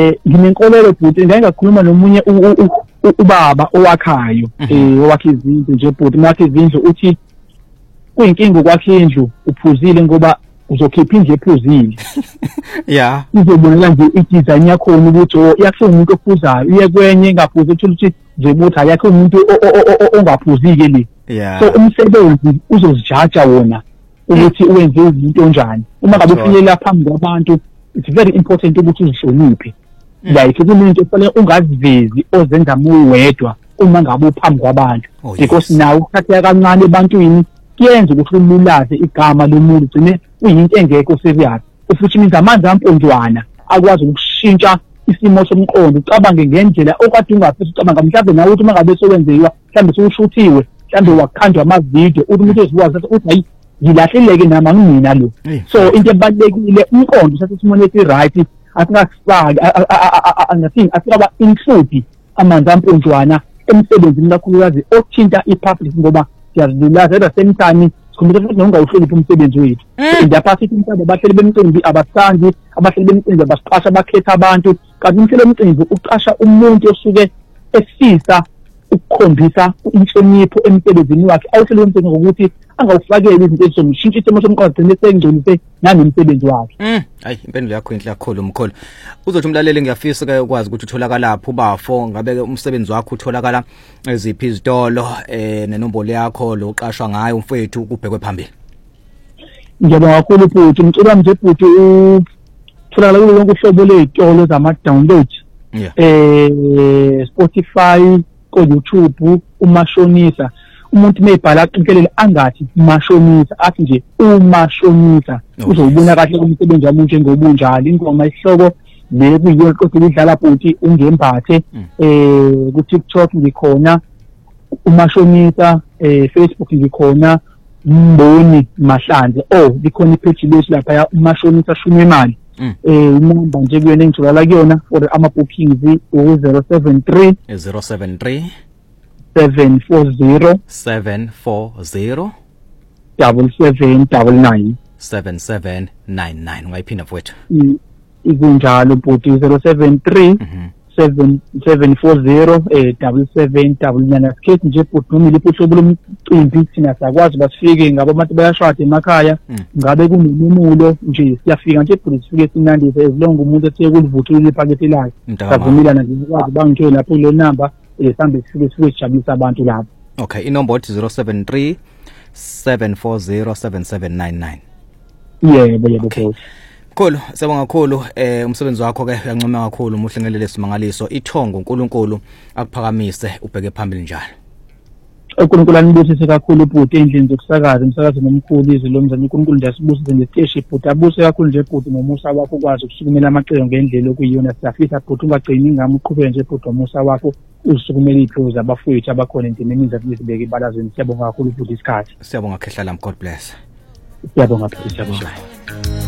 nginenkolelo bhuti ngeke ngakhuluma nomunye ubaba owakhayo owakhe izindlu nje bhuti makhe izindlu uthi kuyinkinga ukwakhe indlu uphuzile ngoba uzokhipha indlu ephuzile. Yeah. Izobonela nje i-design yakho ukuthi yakhe umuntu ophuzayo uye kwenye engaphuzi uthola ukuthi njebuthi yakhe umuntu ongaphuzike le. Yeah. So umsebenzi uzozijaja wona ukuthi uwenze izinto njani. Uma ngabe ufinyelela phambi kwabantu it's very important ukuthi uzihloniphe. Like kumuntu kufanele ungazivezi ozenza muwedwa uma ngabe uphambi kwabantu because nawe ukuthatha kancane ebantwini kuyenza ukuthi ululaze igama lomuntu ugcine uyinto engekho serious futhi means amanzi amponjwana akwazi ukushintsha isimo somqondo ucabange ngendlela okade ungafisa ucabanga mhlawumbe nawe uthi uma ngabe sowenziwa mhlawumbe sokushuthiwe mhlawumbe wakhandwa ama-video umuntu uzikwazi ukuthi hayi ngilahleleke nama ngimina lo. So into ebalekile umqondo sasesimone esi-right asingasifaki angathini asikaba include amanzi amponjwana emsebenzini kakhulukazi othinta i-public ngoba siyazilulaza at the same time sikhumbula futhi nongawuhloniphi umsebenzi wethu. Ndiyaphasithi umhlaba abahleli bemicimbi abasithandi abahleli bemicimbi abasiqasha bakhetha abantu kanti umhleli wemicimbi uqasha umuntu osuke esifisa ukukhombisa inhlonipho emsebenzini wakhe awuhleli wemicimbi ngokuthi angawufakeli izinto ezizomshintsha isimo somqondo gcine sengcolise nanomsebenzi wakhe. Hayi impendulo yakho inhle kakhulu Mkhulu. Uzothi umlaleli ngiyafisa ke ukwazi ukuthi utholakala lapho bafo ngabe ke umsebenzi wakho utholakala eziphi izitolo nenombolo yakho lo uqashwa ngayo mfethu kubhekwe phambili. Ngiyabonga kakhulu futhi ngicela nje futhi utholakala kulo lonke uhlobo lezitolo zama download. Spotify ko YouTube umashonisa umuntu mebhala aqinkelele angathi mashonisa athi nje umashonisa uzobona kahle umsebenzi wami njengobunjalo ingoma isihloko lekuyiyona kodwa idlala futhi ungembathe ku TikTok ngikhona umashonisa Facebook ngikhona Mboni Mahlanze likhona ipage lesi lapha umashonisa shuma imali inamba nje kuyona engithola kuyona for ama bookings u073 740 7799 ungayiphinda mfowethu ikunjalo bhuti 073 740 7799 sikhethi nje bhuti noma iliphi uhlobo lomcimbi thina sakwazi basifike ngabo abantu bayashada emakhaya ngabe kunemumulo nje siyafika nje bhuti sifike sinandise ezilonga umuntu ethe kulivuthulile iphakethe lakhe savumelana nje ukwazi bangitshela lapho le number sambe sifike sijabulisa abantu lapho. Okay, inombolo 073 740 7799. Yebo. Khulu, siyabonga kakhulu umsebenzi wakho ke uyancoma kakhulu umuhlengelele simangaliso ithongo uNkulunkulu akuphakamise ubheke phambili njalo. uNkulunkulu anibusise kakhulu bhuti endlini zokusakaza umsakazo nomkhulu izilo mzana uNkulunkulu ndiyasibusise ngesiteshi bhuti abuse kakhulu nje bhuti ngomusa wakho ukwazi ukusukumela amacebo ngendlela okuyiyona siyafisa bhuti ungagcini ngami uqhubeke nje bhuti ngomusa wakho usukumela iphuzu abafowethu abakhona endimeni zazibeke ibalazweni siyabonga kakhulu bhuti isikhathi. Siyabonga khehla lam God bless. Siyabonga bhuti siyabonga.